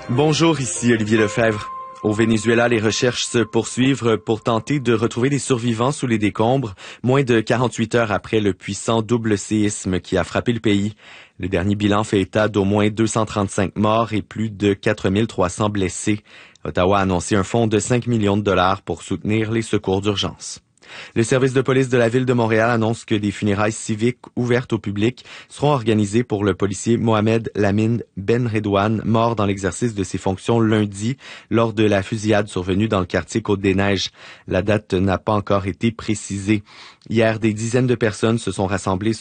Bonjour, ici Olivier Lefebvre. Au Venezuela, les recherches se poursuivent pour tenter de retrouver des survivants sous les décombres, moins de 48 heures après le puissant double séisme qui a frappé le pays. Le dernier bilan fait état d'au moins 235 morts et plus de 4300 blessés. Ottawa a annoncé un fonds de 5 millions de dollars pour soutenir les secours d'urgence. Le service de police de la ville de Montréal annonce que des funérailles civiques ouvertes au public seront organisées pour le policier Mohamed Lamine Benredouane, mort dans l'exercice de ses fonctions lundi lors de la fusillade survenue dans le quartier Côte-des-Neiges. La date n'a pas encore été précisée. Hier, des dizaines de personnes se sont rassemblées